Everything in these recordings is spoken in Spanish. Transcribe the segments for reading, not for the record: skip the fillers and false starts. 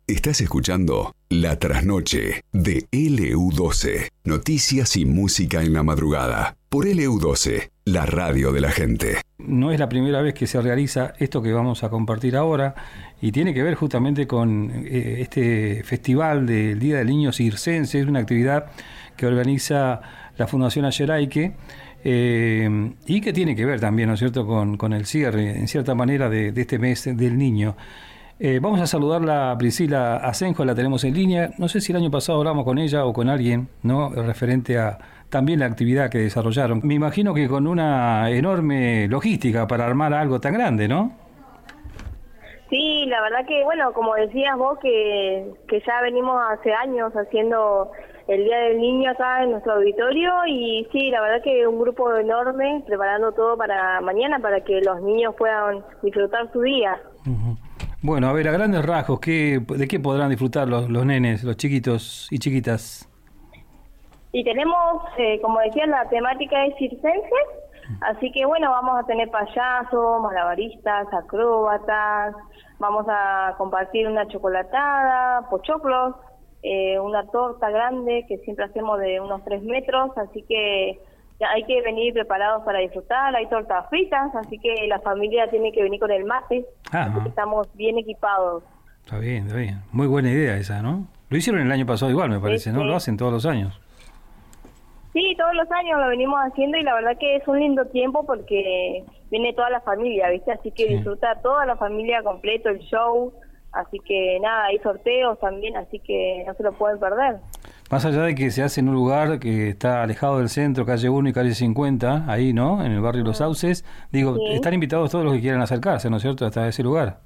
Estás escuchando La Trasnoche de LU12. Noticias y música en la madrugada. Por LU12, la radio de la gente. No es la primera vez que se realiza esto que vamos a compartir ahora y tiene que ver justamente con este festival del Día del Niño Circense. Es una actividad que organiza la Fundación Ayeraike y que tiene que ver también, ¿no es cierto?, con el cierre, en cierta manera, de este mes del niño. Vamos a saludarla a Priscila Asenjo, la tenemos en línea. No sé si el año pasado hablamos con ella o con alguien, ¿no?, referente a también la actividad que desarrollaron. Me imagino que con una enorme logística para armar algo tan grande, ¿no? Sí, la verdad que, bueno, como decías vos, que ya venimos hace años haciendo el Día del Niño acá en nuestro auditorio, y sí, la verdad que un grupo enorme preparando todo para mañana para que los niños puedan disfrutar su día. Uh-huh. Bueno, a ver, a grandes rasgos, ¿de qué podrán disfrutar los nenes, los chiquitos y chiquitas? Y tenemos, como decía, la temática es circense, así que bueno, vamos a tener payasos, malabaristas, acróbatas, vamos a compartir una chocolatada, pochoclos, una torta grande que siempre hacemos de unos 3 metros, así que ya hay que venir preparados para disfrutar. Hay tortas fritas, así que la familia tiene que venir con el mate, así que estamos bien equipados. Está bien, está bien. Muy buena idea esa, ¿no? Lo hicieron el año pasado igual, me parece, ¿no? Lo hacen todos los años. Sí, todos los años lo venimos haciendo y la verdad que es un lindo tiempo porque viene toda la familia, ¿viste? Así que disfruta toda la familia completo el show, así que nada, hay sorteos también, así que no se lo pueden perder. Más allá de que se hace en un lugar que está alejado del centro, calle 1 y calle 50, ahí, ¿no?, en el barrio Los Sauces, digo, están invitados todos los que quieran acercarse, ¿no es cierto?, hasta ese lugar.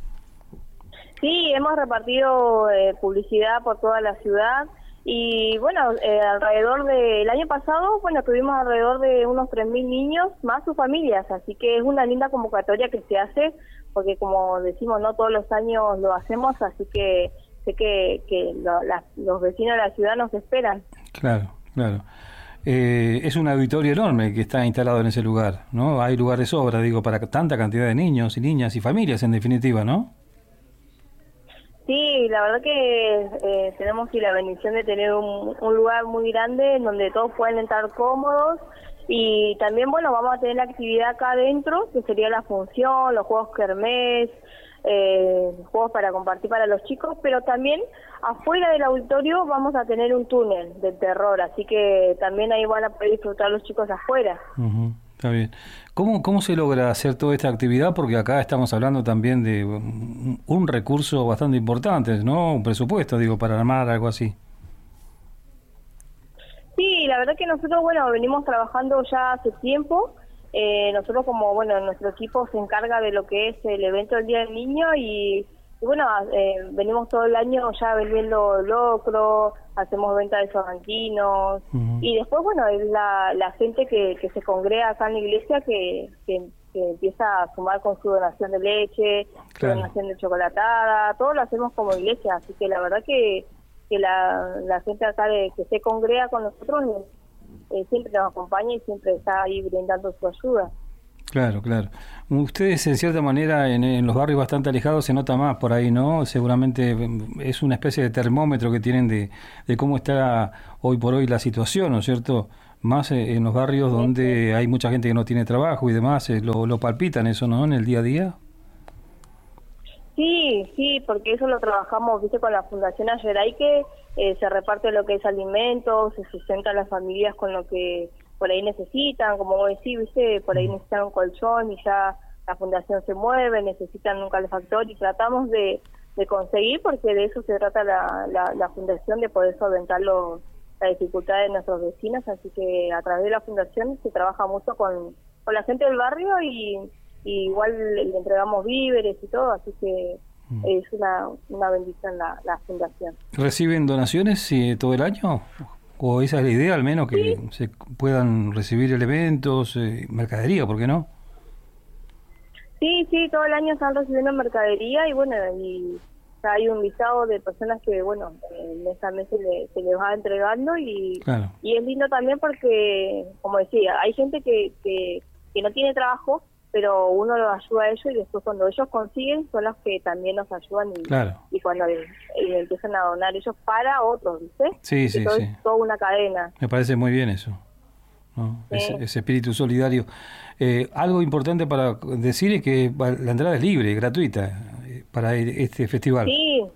Sí, hemos repartido publicidad por toda la ciudad. Y bueno, alrededor del año pasado, bueno, tuvimos alrededor de unos 3.000 niños, más sus familias, así que es una linda convocatoria que se hace, porque como decimos, no todos los años lo hacemos, así que sé que los vecinos de la ciudad nos esperan. Claro, claro. Es un auditorio enorme que está instalado en ese lugar, ¿no? Hay lugar de sobra, digo, para tanta cantidad de niños y niñas y familias, en definitiva, ¿no? Sí, la verdad que tenemos la bendición de tener un lugar muy grande en donde todos pueden entrar cómodos, y también, bueno, vamos a tener la actividad acá adentro, que sería la función, los juegos kermés, juegos para compartir para los chicos, pero también afuera del auditorio vamos a tener un túnel de terror, así que también ahí van a poder disfrutar los chicos afuera. Uh-huh. Está bien. ¿Cómo se logra hacer toda esta actividad? Porque acá estamos hablando también de un recurso bastante importante, ¿no? Un presupuesto, digo, para armar algo así. Sí, la verdad que nosotros, bueno, venimos trabajando ya hace tiempo. Nosotros como, bueno, nuestro equipo se encarga de lo que es el evento del Día del Niño y bueno, venimos todo el año ya vendiendo locro, hacemos venta de sorrentinos, y después, bueno, es la gente que se congrega acá en la iglesia que empieza a sumar con su donación de leche, su donación de chocolatada, todo lo hacemos como iglesia, así que la verdad que la gente acá que se congrega con nosotros siempre nos acompaña y siempre está ahí brindando su ayuda. Claro, claro. Ustedes, en cierta manera, en los barrios bastante alejados se nota más por ahí, ¿no? Seguramente es una especie de termómetro que tienen de cómo está hoy por hoy la situación, ¿no es cierto? Más en los barrios donde hay mucha gente que no tiene trabajo y demás, lo palpitan eso, ¿no?, en el día a día. Sí, porque eso lo trabajamos, viste, con la Fundación Ayeraike, se reparte lo que es alimentos, se sustenta a las familias con lo que por ahí necesitan, como vos decís, viste, por ahí necesitan un colchón y ya la fundación se mueve, necesitan un calefactor y tratamos de conseguir, porque de eso se trata la fundación, de poder solventar la dificultad de nuestros vecinos, así que a través de la fundación se trabaja mucho con la gente del barrio y igual le entregamos víveres y todo, así que es una bendición la fundación. ¿Reciben donaciones todo el año? ¿O esa es la idea, al menos, que se puedan recibir elementos, mercadería, por qué no? Sí, todo el año están recibiendo mercadería y bueno, y hay un listado de personas que, bueno, mes a mes se les va entregando y es lindo también porque, como decía, hay gente que no tiene trabajo, pero uno los ayuda a ellos y después cuando ellos consiguen son los que también nos ayudan y cuando empiezan a donar ellos para otros, ¿viste? Sí. Es toda una cadena. Me parece muy bien eso, ¿no? Sí. Ese espíritu solidario. Algo importante para decir es que la entrada es libre, gratuita para este festival.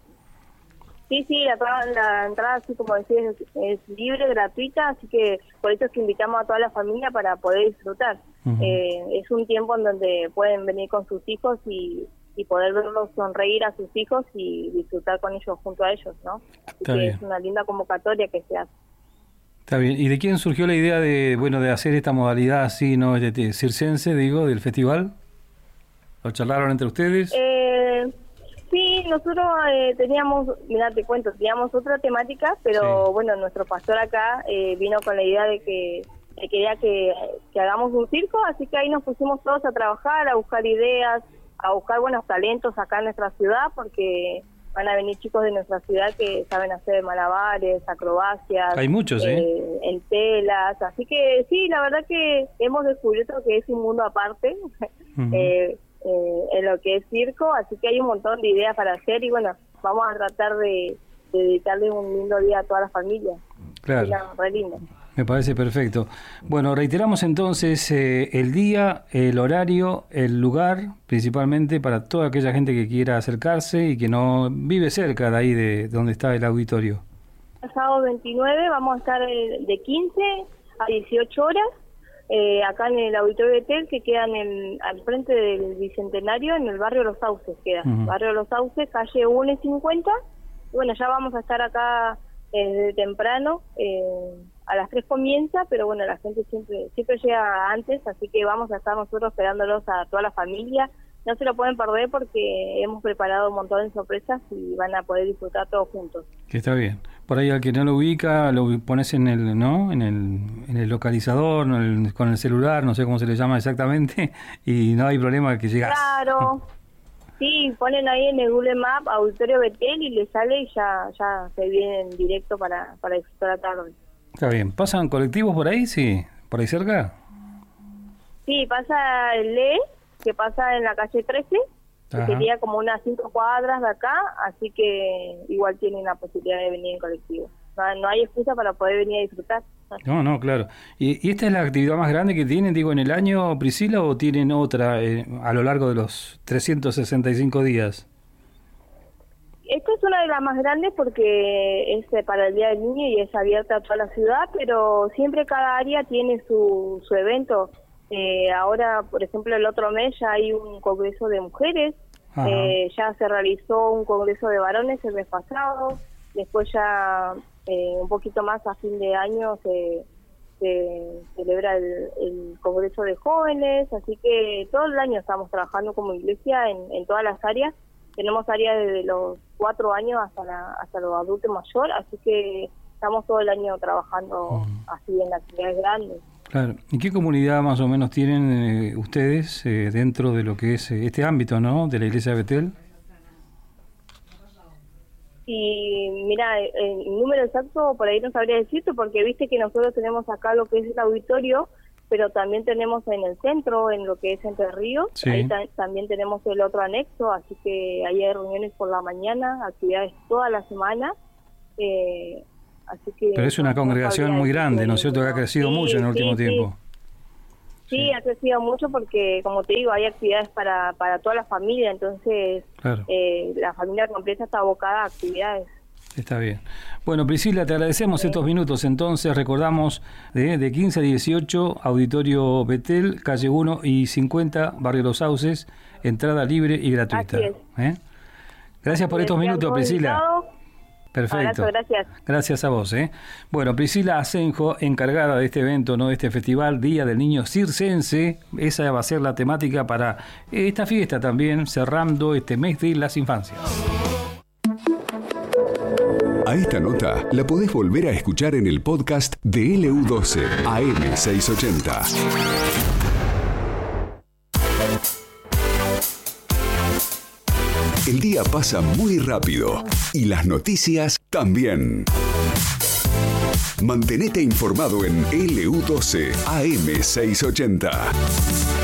Sí, la entrada, así como decís, es libre, gratuita, así que por eso es que invitamos a toda la familia para poder disfrutar. Uh-huh. Es un tiempo en donde pueden venir con sus hijos y poder verlos sonreír a sus hijos y disfrutar con ellos, junto a ellos, ¿no? Es una linda convocatoria que se hace. Está bien. ¿Y de quién surgió la idea de hacer esta modalidad así, no, circense, del festival? ¿Lo charlaron entre ustedes? Sí, nosotros teníamos otra temática, pero bueno, nuestro pastor acá vino con la idea de que quería que hagamos un circo, así que ahí nos pusimos todos a trabajar, a buscar ideas, a buscar buenos talentos acá en nuestra ciudad, porque van a venir chicos de nuestra ciudad que saben hacer malabares, acrobacias. Hay muchos, en telas, así que sí, la verdad que hemos descubierto que es un mundo aparte. Uh-huh. En lo que es circo, así que hay un montón de ideas para hacer y bueno, vamos a tratar de dedicarle un lindo día a toda la familia. Claro. Re lindo. Me parece perfecto. Bueno, reiteramos entonces el día, el horario, el lugar, principalmente para toda aquella gente que quiera acercarse y que no vive cerca de ahí de donde está el auditorio. El sábado 29 vamos a estar de 15 a 18 horas. Acá en el Auditorio Betel, que queda al frente del Bicentenario, en el barrio Los Sauces queda. Uh-huh. Barrio Los Sauces, calle 1 y 50. Y bueno, ya vamos a estar acá desde temprano, a las 3 comienza, pero bueno, la gente siempre llega antes, así que vamos a estar nosotros esperándolos a toda la familia. No se lo pueden perder porque hemos preparado un montón de sorpresas y van a poder disfrutar todos juntos. Que está bien. Por ahí al que no lo ubica, lo pones en el localizador, con el celular, no sé cómo se le llama exactamente, y no hay problema que llegas. Claro. Sí, ponen ahí en el Google Maps Auditorio Betel y le sale y ya se viene en directo para disfrutar la tarde. Está bien. ¿Pasan colectivos por ahí? Sí. ¿Por ahí cerca? Sí, pasa el LE, que pasa en la calle 13, que sería como unas 5 cuadras de acá, así que igual tienen la posibilidad de venir en colectivo. No hay excusa para poder venir a disfrutar. No, claro. ¿Y esta es la actividad más grande que tienen, en el año, Priscila, o tienen otra a lo largo de los 365 días? Esta es una de las más grandes porque es para el Día del Niño y es abierta a toda la ciudad, pero siempre cada área tiene su evento. Ahora, por ejemplo, el otro mes ya hay un congreso de mujeres, ya se realizó un congreso de varones el mes pasado, después ya un poquito más a fin de año se celebra el congreso de jóvenes, así que todo el año estamos trabajando como iglesia en todas las áreas. Tenemos áreas desde los 4 años hasta los adultos mayores, así que estamos todo el año trabajando así en actividades grandes. Claro. ¿Y qué comunidad más o menos tienen ustedes dentro de lo que es este ámbito, ¿no?, de la iglesia de Betel? Y mira, el número exacto por ahí no sabría decirte, porque viste que nosotros tenemos acá lo que es el auditorio, pero también tenemos en el centro, en lo que es Entre Ríos, sí. Ahí también tenemos el otro anexo, así que ahí hay reuniones por la mañana, actividades toda la semana. Así que pero es una congregación muy grande, ¿no es cierto?, que ha crecido mucho en el último tiempo. Sí, ha crecido mucho porque, como te digo, hay actividades para toda la familia, entonces claro. La familia completa está abocada a actividades. Está bien. Bueno, Priscila, te agradecemos estos minutos. Entonces, recordamos de 15 a 18, Auditorio Betel, calle 1 y 50, Barrio Los Sauces, entrada libre y gratuita. Gracias por estos minutos, Priscila. Perfecto. Gracias. Gracias a vos. Bueno, Priscila Asenjo, encargada de este evento, ¿no?, de este festival Día del Niño Circense. Esa va a ser la temática para esta fiesta también, cerrando este mes de las infancias. A esta nota la podés volver a escuchar en el podcast de LU12 AM680. El día pasa muy rápido y las noticias también. Mantenete informado en LU12 AM680.